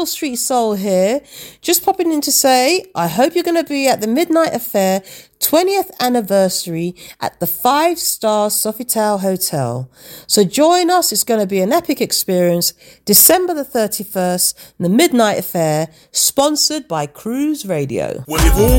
Beale Street Soul here. Just popping in to say, I hope you're going to be at the Midnight Affair 20th anniversary at the 5-star Sofitel Hotel. So join us. It's going to be an epic experience. December the 31st, the Midnight Affair, sponsored by Cruise Radio. Well,